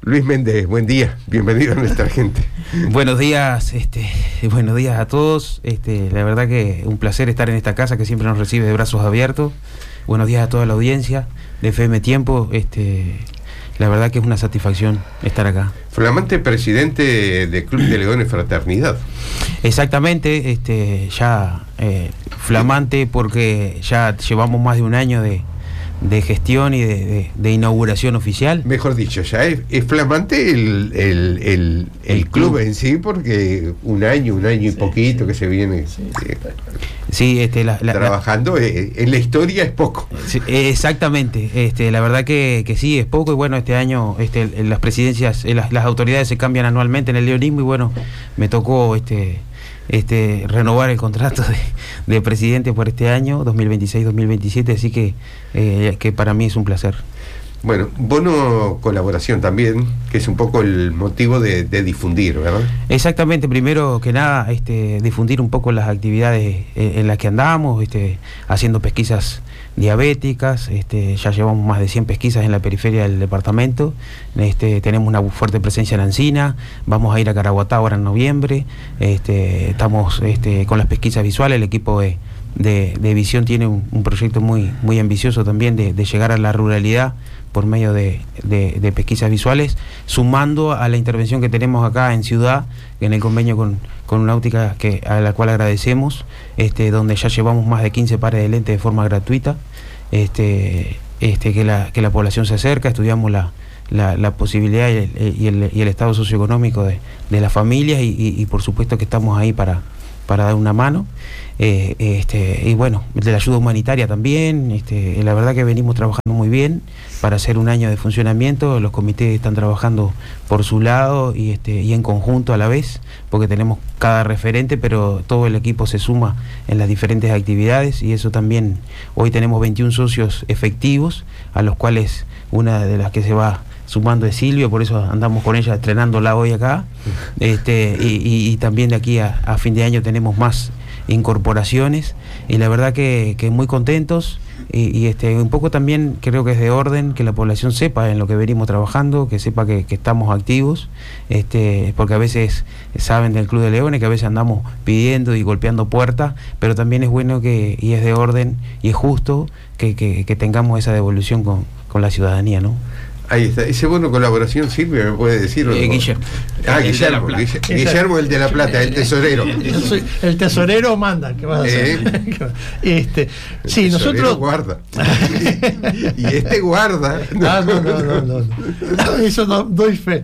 Luis Méndez, buen día, bienvenido a nuestra gente. Buenos días, buenos días a todos. La verdad que un placer estar en esta casa que siempre nos recibe de brazos abiertos. Buenos días a toda la audiencia de FM Tiempo. La verdad que es una satisfacción estar acá. Flamante presidente del Club de Leones Fraternidad. Exactamente, flamante porque ya llevamos más de un año de gestión y de inauguración oficial. Mejor dicho, ya es flamante el club en sí, porque un año y poquito que se viene trabajando, en la historia es poco. Sí, exactamente, la verdad que sí, es poco, y bueno, este año las presidencias, las autoridades se cambian anualmente en el leonismo, y bueno, me tocó renovar el contrato de presidente por este año 2026-2027, así que para mí es un placer. Bueno, bono colaboración también, que es un poco el motivo de difundir, ¿verdad? Exactamente, primero que nada difundir un poco las actividades en las que andamos, haciendo pesquisas diabéticas, ya llevamos más de 100 pesquisas en la periferia del departamento, tenemos una fuerte presencia en Ancina, vamos a ir a Caraguatá ahora en noviembre, estamos con las pesquisas visuales, el equipo de visión tiene un proyecto muy ambicioso también de llegar a la ruralidad por medio de pesquisas visuales, sumando a la intervención que tenemos acá en Ciudad, en el convenio con Náutica, a la cual agradecemos, donde ya llevamos más de 15 pares de lentes de forma gratuita, que la población se acerca, estudiamos la posibilidad y el estado socioeconómico de las familias, y por supuesto que estamos ahí para dar una mano, y bueno, de la ayuda humanitaria también. La verdad que venimos trabajando muy bien para hacer un año de funcionamiento. Los comités están trabajando por su lado y en conjunto a la vez, porque tenemos cada referente, pero todo el equipo se suma en las diferentes actividades, y eso también. Hoy tenemos 21 socios efectivos, a los cuales una de las que se va sumando es Silvia, por eso andamos con ella estrenándola hoy acá, y también de aquí a fin de año tenemos más incorporaciones, y la verdad que muy contentos, y un poco también creo que es de orden que la población sepa en lo que venimos trabajando, que sepa que estamos activos, porque a veces saben del Club de Leones que a veces andamos pidiendo y golpeando puertas, pero también es bueno y es de orden y es justo que tengamos esa devolución con la ciudadanía, ¿no? Ahí está, ese bono colaboración, Silvia, ¿me puede decir? Guillermo. Guillermo, el de La Plata, el tesorero. El tesorero manda, ¿qué vas a hacer? Sí, nosotros guarda. y guarda. No. Eso no, doy fe.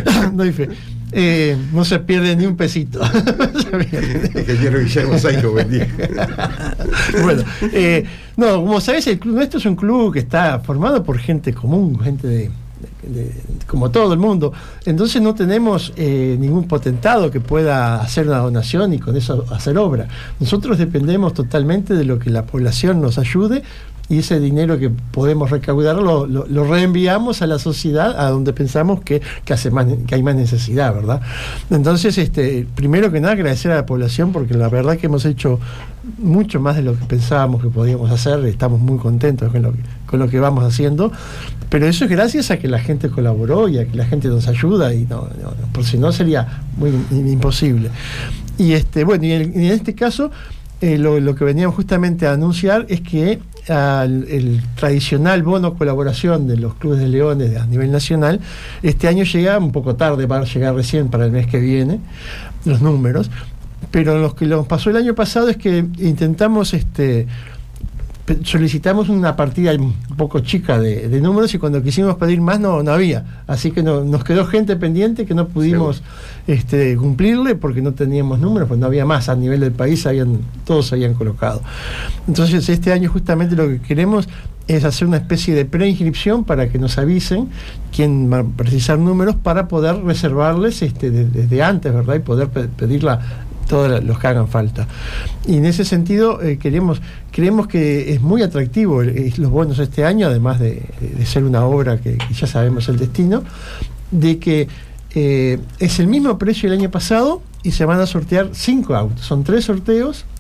No se pierde ni un pesito. Guillermo Saico, buen día. Bueno, como sabés, el club nuestro es un club que está formado por gente común, gente como todo el mundo. Entonces no tenemos ningún potentado que pueda hacer una donación y con eso hacer obra. Nosotros dependemos totalmente de lo que la población nos ayude, y ese dinero que podemos recaudar lo reenviamos a la sociedad, a donde pensamos que hay más necesidad, ¿verdad? Entonces, primero que nada, agradecer a la población, porque la verdad que hemos hecho mucho más de lo que pensábamos que podíamos hacer. Estamos muy contentos con lo que vamos haciendo, pero eso es gracias a que la gente colaboró y a que la gente nos ayuda, y no, por si no sería muy imposible. Y en este caso, lo que veníamos justamente a anunciar es que el tradicional bono colaboración de los clubes de leones a nivel nacional, este año llega un poco tarde, va a llegar recién para el mes que viene los números, pero lo que nos pasó el año pasado es que intentamos solicitamos una partida un poco chica de números, y cuando quisimos pedir más no había, así que nos quedó gente pendiente que no pudimos cumplirle porque no teníamos números, pues no había más a nivel del país, todos se habían colocado. Entonces este año justamente lo que queremos es hacer una especie de preinscripción para que nos avisen quién va a precisar números, para poder reservarles desde antes, ¿verdad? Y poder pedirla todos los que hagan falta. Y en ese sentido creemos que es muy atractivo los bonos este año, además de ser una obra que ya sabemos el destino, de que es el mismo precio del año pasado, y se van a sortear 5 autos. Son 3 sorteos,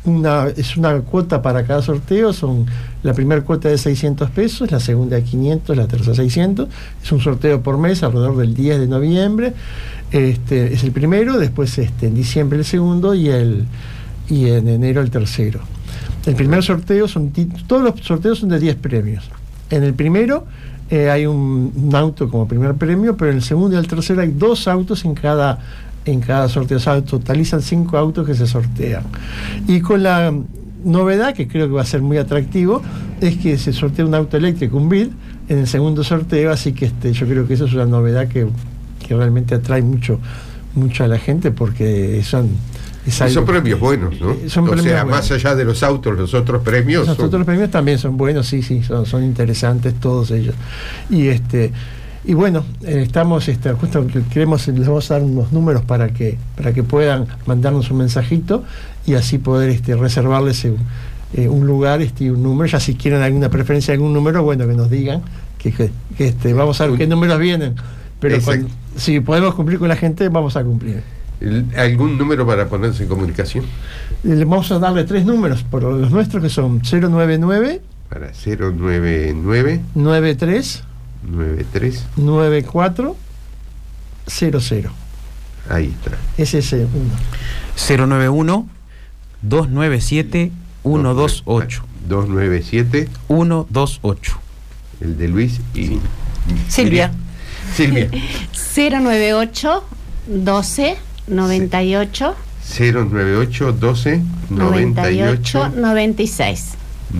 es una cuota para cada sorteo. La primera cuota de 600 pesos, la segunda de 500, la tercera 600. Es un sorteo por mes alrededor del 10 de noviembre. Es el primero, después en diciembre el segundo y en enero el tercero. El primer sorteo todos los sorteos son de 10 premios. En el primero hay un auto como primer premio, pero en el segundo y el tercero hay 2 autos en cada sorteo. O sea, totalizan 5 autos que se sortean. Y con la novedad, que creo que va a ser muy atractivo, es que se sortea un auto eléctrico, un BID, en el segundo sorteo, así que yo creo que eso es una novedad que realmente atrae mucho a la gente, porque son premios buenos, ¿no? O sea, más allá de los autos, los otros premios. Los otros premios también son buenos, sí, son interesantes todos ellos. Y bueno, estamos, justo queremos, les vamos a dar unos números para que puedan mandarnos un mensajito y así poder reservarles un lugar y un número. Ya si quieren alguna preferencia de algún número, bueno, que nos digan que vamos a ver qué números vienen. Pero si podemos cumplir con la gente, vamos a cumplir. ¿Algún número para ponerse en comunicación? Vamos a darle 3 números por los nuestros, que son 099 para 099 93 94 00. Ahí está. Ese es uno. 091 297 128. 297 128. El de Luis y Silvia. 098 12 98 098 12 98 96.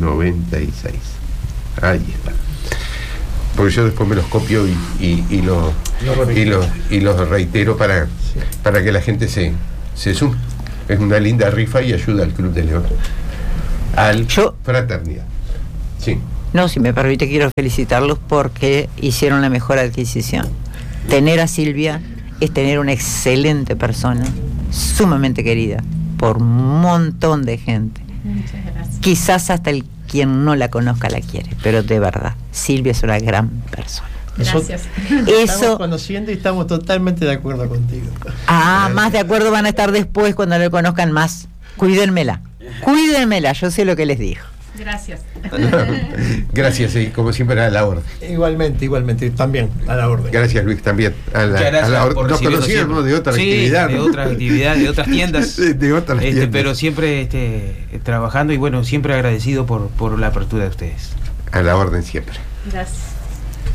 Ahí está. Porque yo después me los copio y los reitero para que la gente se sume. Es una linda rifa y ayuda al Club de León, fraternidad. Sí. No, si me permite, quiero felicitarlos porque hicieron la mejor adquisición. Tener a Silvia es tener una excelente persona, sumamente querida por un montón de gente. Muchas gracias. Quizás hasta quien no la conozca la quiere, pero de verdad, Silvia es una gran persona. Gracias. Estamos conociendo y estamos totalmente de acuerdo contigo. Más de acuerdo van a estar después cuando la conozcan más. Cuídenmela, yo sé lo que les digo. Gracias. Gracias, y como siempre a la orden. Igualmente, también a la orden. Gracias, Luis, también a la orden. Nos conocíamos de otra actividad. De otras actividades, de otras tiendas. de otras tiendas. Pero siempre trabajando y bueno, siempre agradecido por la apertura de ustedes. A la orden siempre. Gracias.